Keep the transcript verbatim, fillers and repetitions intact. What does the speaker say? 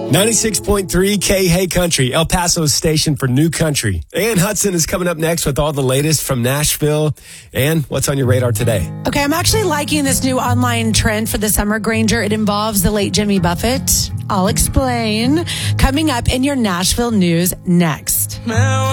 ninety-six point three K Hey Country, El Paso's station for new country. Ann Hudson is coming up next with all the latest from Nashville. Ann, what's on your radar today? Okay, I'm actually liking this new online trend for the summer, Granger. It involves the late Jimmy Buffett. I'll explain. Coming up in your Nashville news next.